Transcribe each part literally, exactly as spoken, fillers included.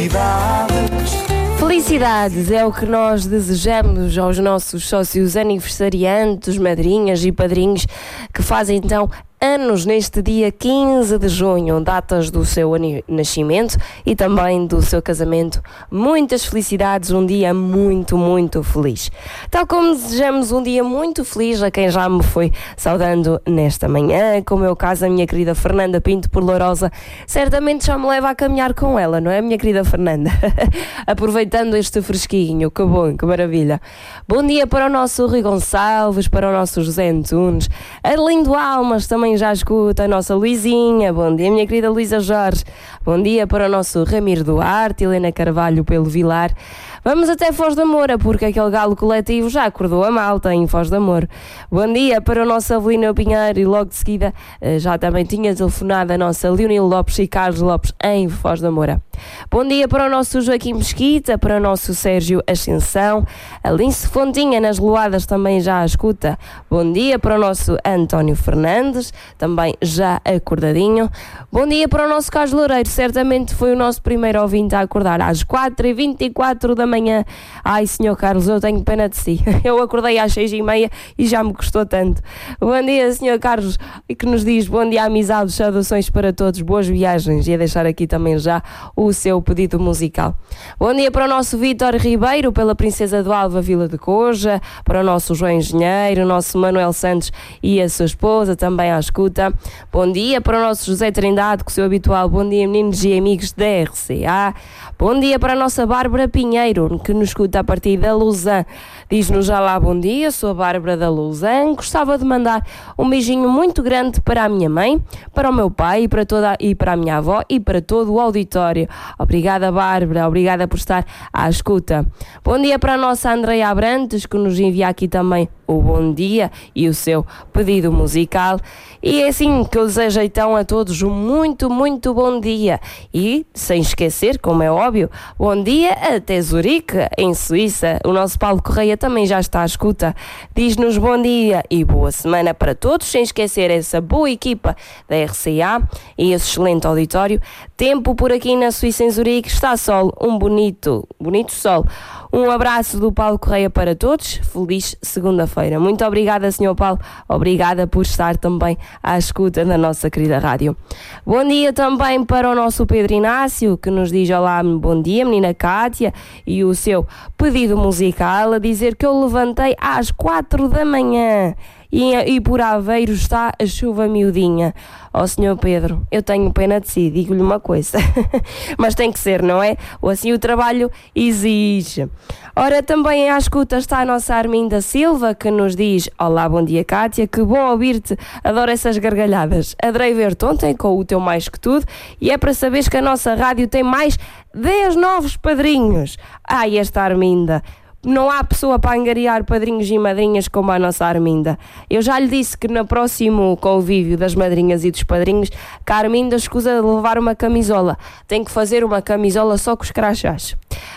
Felicidades é o que nós desejamos aos nossos sócios aniversariantes, madrinhas e padrinhos que fazem então anos neste dia quinze de junho, datas do seu nascimento e também do seu casamento. Muitas felicidades, um dia muito, muito feliz. Tal como desejamos um dia muito feliz a quem já me foi saudando nesta manhã, como é o caso da minha querida Fernanda Pinto por Lourosa, certamente já me leva a caminhar com ela, não é, minha querida Fernanda? Aproveitando este fresquinho, que bom, que maravilha. Bom dia para o nosso Rui Gonçalves, para o nosso José Antunes, Arlindo Almas também já escuta, a nossa Luizinha, bom dia minha querida Luísa Jorge, bom dia para o nosso Ramiro Duarte, Helena Carvalho pelo Vilar. Vamos até Foz da Moura, porque aquele galo coletivo já acordou a malta em Foz da Moura. Bom dia para o nosso Avelino Pinheiro e logo de seguida já também tinha telefonado a nossa Leonil Lopes e Carlos Lopes em Foz da Moura. Bom dia para o nosso Joaquim Mesquita, para o nosso Sérgio Ascensão, a Lince Fontinha nas Loadas também já a escuta. Bom dia para o nosso António Fernandes, também já acordadinho. Bom dia para o nosso Carlos Loureiro, certamente foi o nosso primeiro ouvinte a acordar às quatro e vinte e quatro da manhã. Ai, senhor Carlos, eu tenho pena de si. Eu acordei às seis e meia e já me custou tanto. Bom dia, senhor Carlos, que nos diz bom dia, amizades, saudações para todos, boas viagens, e a deixar aqui também já o seu pedido musical. Bom dia para o nosso Vítor Ribeiro, pela Princesa do Alva, Vila de Coja, para o nosso João Engenheiro, o nosso Manuel Santos e a sua esposa, também à escuta. Bom dia para o nosso José Trindade, com o seu habitual bom dia, meninos e amigos da R C A. Bom dia para a nossa Bárbara Pinheiro, que nos escuta a partir da Lausanne. Diz-nos já lá bom dia, sou a Bárbara da Lausanne. Gostava de mandar um beijinho muito grande para a minha mãe, para o meu pai e para, toda, e para a minha avó e para todo o auditório. Obrigada, Bárbara, obrigada por estar à escuta. Bom dia para a nossa Andreia Abrantes, que nos envia aqui também o bom dia e o seu pedido musical. E é assim que eu desejo então a todos um muito, muito bom dia. E, sem esquecer, como é óbvio, bom dia até Zurique, em Suíça. O nosso Paulo Correia também já está à escuta. Diz-nos bom dia e boa semana para todos, sem esquecer essa boa equipa da R C A e esse excelente auditório. Tempo por aqui na Suíça, em Zurique, está sol, um bonito, bonito sol. Um abraço do Paulo Correia para todos. Feliz segunda-feira. Muito obrigada, senhor Paulo. Obrigada por estar também à escuta da nossa querida rádio. Bom dia também para o nosso Pedro Inácio, que nos diz olá, bom dia, menina Cátia, e o seu pedido musical a dizer que eu levantei às quatro da manhã. E, e por Aveiro está a chuva miudinha. Ó, senhor Pedro, eu tenho pena de si, digo-lhe uma coisa. Mas tem que ser, não é? Ou assim o trabalho exige. Ora, também à escuta está a nossa Arminda Silva, que nos diz olá, bom dia, Cátia, que bom ouvir-te, adoro essas gargalhadas. Adorei ver-te ontem com o teu Mais Que Tudo e é para saberes que a nossa rádio tem mais dez novos padrinhos. Ai, esta Arminda... Não há pessoa para angariar padrinhos e madrinhas como a nossa Arminda. Eu já lhe disse que no próximo convívio das madrinhas e dos padrinhos, que a Arminda escusa de levar uma camisola. Tem que fazer uma camisola só com os crachás.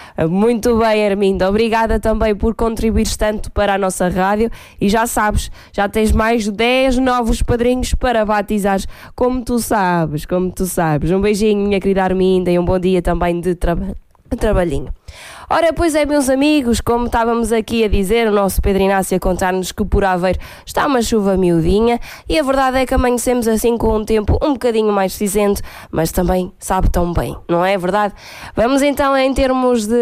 Muito bem, Arminda. Obrigada também por contribuires tanto para a nossa rádio. E já sabes, já tens mais de dez novos padrinhos para batizares, como tu sabes, como tu sabes. Um beijinho, minha querida Arminda, e um bom dia também de trabalho. Trabalhinho. Ora, pois é, meus amigos, como estávamos aqui a dizer, o nosso Pedro Inácio a contar-nos que por Aveiro está uma chuva miudinha e a verdade é que amanhecemos assim com um tempo um bocadinho mais cinzento, mas também sabe tão bem, não é verdade? Vamos então em termos de